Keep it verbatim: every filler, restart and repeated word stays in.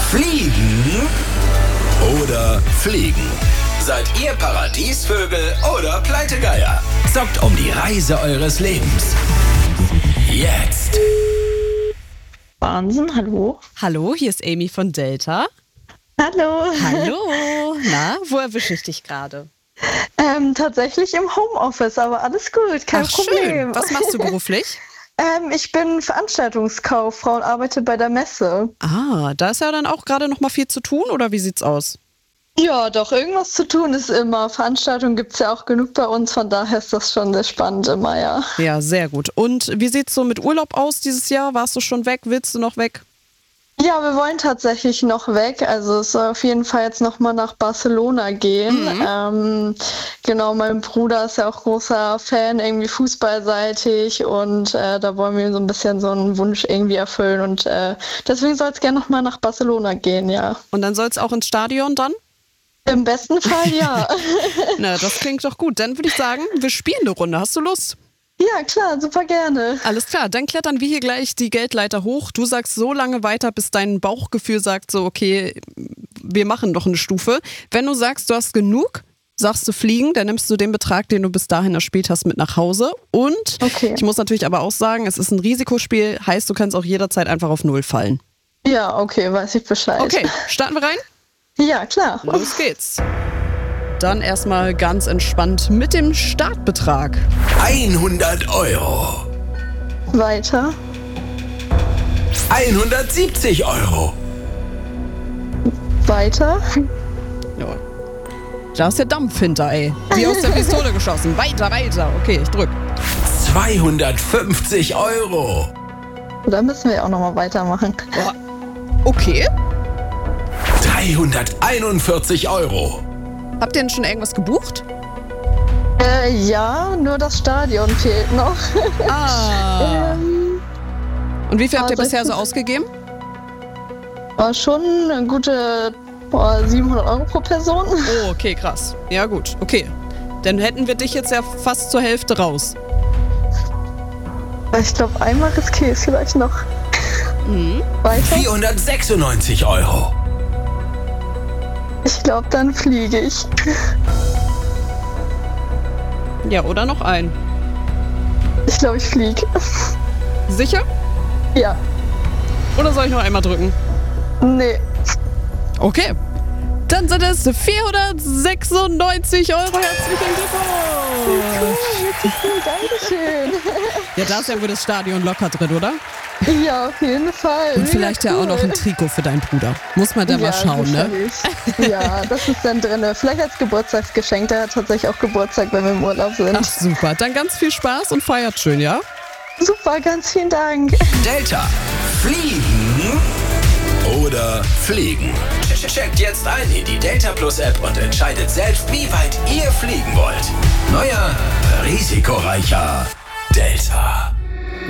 Fliegen oder fliegen? Seid ihr Paradiesvögel oder Pleitegeier? Zockt um die Reise eures Lebens. Jetzt. Wahnsinn, hallo. Hallo, hier ist Amy von Delta. Hallo. Hallo. Na, wo erwische ich dich gerade? Ähm, tatsächlich im Homeoffice, aber alles gut, kein Ach, Problem. schön. Was machst du beruflich? ähm, ich bin Veranstaltungskauffrau und arbeite bei der Messe. Ah, da ist ja dann auch gerade noch mal viel zu tun, oder wie sieht's aus? Ja, doch, irgendwas zu tun ist immer. Veranstaltungen gibt es ja auch genug bei uns, von daher ist das schon sehr spannend immer, ja. Ja, sehr gut. Und wie sieht's so mit Urlaub aus dieses Jahr? Warst du schon weg? Willst du noch weg? Ja, wir wollen tatsächlich noch weg. Also es soll auf jeden Fall jetzt nochmal nach Barcelona gehen. Mhm. Ähm, genau, mein Bruder ist ja auch großer Fan, irgendwie fußballseitig. Und äh, da wollen wir so ein bisschen so einen Wunsch irgendwie erfüllen. Und äh, deswegen soll es gerne nochmal nach Barcelona gehen, ja. Und dann soll es auch ins Stadion dann? Im besten Fall, ja. Na, das klingt doch gut. Dann würde ich sagen, wir spielen eine Runde. Hast du Lust? Ja, klar, super gerne. Alles klar, dann klettern wir hier gleich die Geldleiter hoch. Du sagst so lange weiter, bis dein Bauchgefühl sagt so, okay, wir machen noch eine Stufe. Wenn du sagst, du hast genug, sagst du fliegen, dann nimmst du den Betrag, den du bis dahin erspielt hast, mit nach Hause. Und okay. Ich muss natürlich aber auch sagen, es ist ein Risikospiel, heißt, du kannst auch jederzeit einfach auf Null fallen. Ja, okay, weiß ich Bescheid. Okay, starten wir rein? Ja, klar. Los geht's. Dann erstmal ganz entspannt mit dem Startbetrag. hundert Euro. Weiter. hundertsiebzig Euro. Weiter. Ja. Da ist der Dampf hinter, ey. Wie aus der Pistole geschossen. Weiter, weiter. Okay, ich drück. zweihundertfünfzig Euro. Da müssen wir auch nochmal weitermachen. Oh. Okay. dreihunderteinundvierzig Euro. Habt ihr denn schon irgendwas gebucht? Äh, ja, nur das Stadion fehlt noch. Ah. ähm, Und wie viel habt ihr also bisher so ausgegeben? War schon eine gute boah, siebenhundert Euro pro Person. Oh, okay, krass. Ja, gut. Okay. Dann hätten wir dich jetzt ja fast zur Hälfte raus. Ich glaube, einmal riskiere ich es vielleicht noch. Mhm. Weiter? vierhundertsechsundneunzig Euro. Ich glaube, dann fliege ich. Ja, oder noch ein. Ich glaube, ich fliege. Sicher? Ja. Oder soll ich noch einmal drücken? Nee. Okay. Dann sind es vierhundertsechsundneunzig Euro. Herzlichen Glückwunsch. Dankeschön. Ja, da ist ja wohl das Stadion locker drin, oder? Ja, auf jeden Fall. Und vielleicht Mega ja cool. auch noch ein Trikot für deinen Bruder. Muss man da ja, mal schauen, ne? Ja, das ist dann drin. Vielleicht als Geburtstagsgeschenk. Der hat tatsächlich auch Geburtstag, wenn wir im Urlaub sind. Ach, super. Dann ganz viel Spaß und feiert schön, ja? Super, ganz vielen Dank. Delta. Fliegen oder fliegen? Checkt jetzt ein in die Delta Plus App und entscheidet selbst, wie weit ihr fliegen wollt. Neuer, risikoreicher Delta.